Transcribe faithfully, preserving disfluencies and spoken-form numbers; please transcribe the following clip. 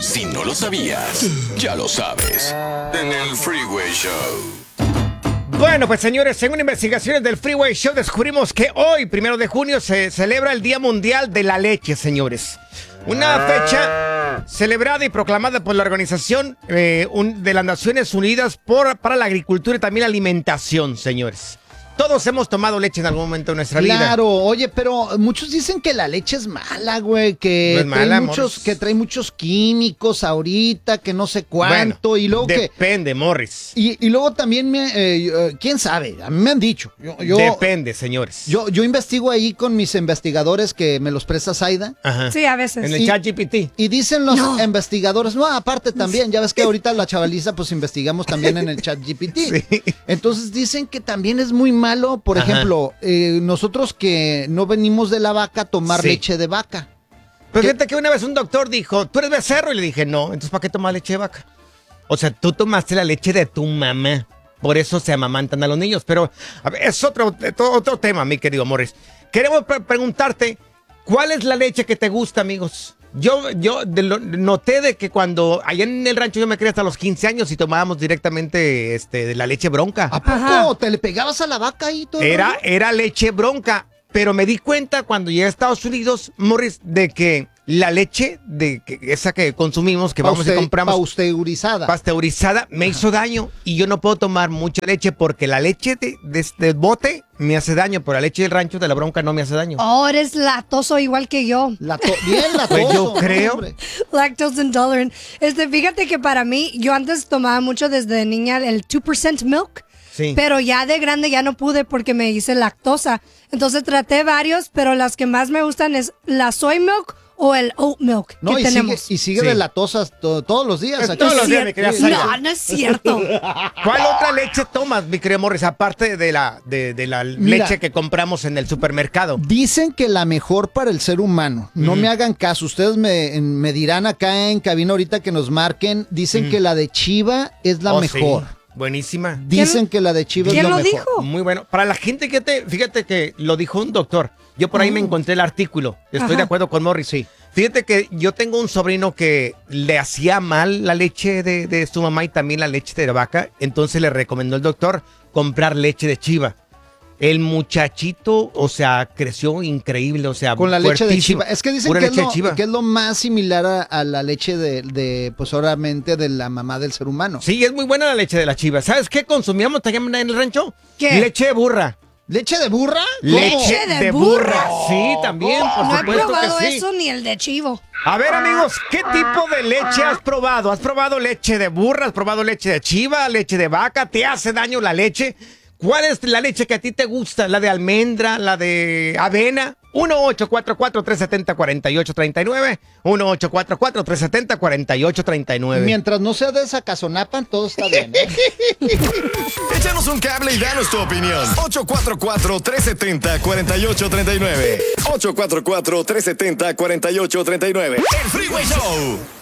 Si no lo sabías, ya lo sabes. En el Freeway Show. Bueno, pues señores, según investigaciones del Freeway Show, descubrimos que hoy, primero de junio, se celebra el Día Mundial de la Leche, señores. Una fecha celebrada y proclamada por la Organización eh, un, de las Naciones Unidas por, para la Agricultura y también la Alimentación, señores. Todos hemos tomado leche en algún momento de nuestra vida. Claro, oye, pero muchos dicen que la leche es mala, güey, que, no es trae mala, muchos, que trae muchos químicos ahorita, que no sé cuánto, bueno, y luego depende, que... Depende, Morris. Y, y luego también, me, eh, quién sabe, a mí me han dicho. Yo, yo, depende, señores. Yo, yo investigo ahí con mis investigadores que me los presta Zaida. Ajá. Sí, a veces. En el chat G P T. Y dicen los no. investigadores, no, aparte también, ya ves que ahorita la chavaliza, pues investigamos también en el chat G P T. Sí. Entonces dicen que también es muy malo, por Ajá. ejemplo, Eh, nosotros que no venimos de la vaca, tomar sí. leche de vaca. Pero fíjate que una vez un doctor dijo, ¿tú eres becerro? Y le dije, no, entonces ¿para qué tomas leche de vaca? O sea, tú tomaste la leche de tu mamá. Por eso se amamantan a los niños. Pero a ver, es otro, otro tema, mi querido Morris. Queremos pre preguntarte, ¿cuál es la leche que te gusta, amigos? Yo, yo de lo, noté de que cuando allá en el rancho yo me crié hasta los quince años y tomábamos directamente este, de la leche bronca. ¿A poco? Ajá. ¿Te le pegabas a la vaca y todo? Era, era leche bronca, pero me di cuenta cuando llegué a Estados Unidos, Morris, de que la leche de que, esa que consumimos, que Pauste, vamos y compramos. Pasteurizada. Pasteurizada, me Ajá. hizo daño y yo no puedo tomar mucha leche porque la leche de, de, de bote me hace daño, pero la leche del rancho de la bronca no me hace daño. Oh, eres lactoso igual que yo. Lato bien lactoso. Pues yo creo. Hombre. Lactose intolerant. Este, fíjate que para mí, yo antes tomaba mucho desde niña el two percent milk. Sí. Pero ya de grande ya no pude porque me hice lactosa. Entonces traté varios, pero las que más me gustan es la soy milk o el oat milk no, que y tenemos. Sigue, y sigue sí. de latosas to, todos los días. Aquí. Todos los días, mi querida Saya. No, no es cierto. ¿Cuál otra leche tomas, mi querido Morris, aparte de la, de, de la Mira, leche que compramos en el supermercado? Dicen que la mejor para el ser humano, no mm. me hagan caso, ustedes me, me dirán acá en cabina ahorita que nos marquen, dicen mm. que la de chiva es la oh, mejor. Sí. Buenísima. Dicen que la de chiva es la mejor. ¿Quién lo dijo? Muy bueno. Para la gente que te, fíjate que lo dijo un doctor. Yo por ahí oh. me encontré el artículo. Estoy Ajá. de acuerdo con Morris. Sí. Fíjate que yo tengo un sobrino que le hacía mal la leche de, de su mamá y también la leche de la vaca. Entonces le recomendó el doctor comprar leche de chiva. El muchachito, o sea, creció increíble, o sea, con la leche de chiva. Es que dicen que es, lo, chiva. que es lo más similar a, a la leche de, de, pues obviamente, de la mamá del ser humano. Sí, es muy buena la leche de la chiva. ¿Sabes qué consumíamos también en el rancho? ¿Qué? Leche de burra. ¿Leche de burra? Leche de, de burra. burra. Sí, también, por no supuesto he probado que sí. eso ni el de chivo. A ver, amigos, ¿qué tipo de leche has probado? ¿Has probado leche de burra? ¿Has probado leche de chiva? ¿Leche de vaca? ¿Te hace daño la leche? ¿Cuál es la leche que a ti te gusta? ¿La de almendra? ¿La de avena? uno ocho cuatro cuatro, tres siete cero, cuatro ocho tres nueve. uno ocho cuatro cuatro, tres siete cero, cuatro ocho tres nueve. Mientras no sea de Zacazonapan, todo está bien, ¿eh? Échanos un cable y danos tu opinión. ocho cuatro cuatro, tres siete cero, cuatro ocho tres nueve. ocho cuatro cuatro, tres siete cero, cuatro ocho tres nueve. El Freeway Show.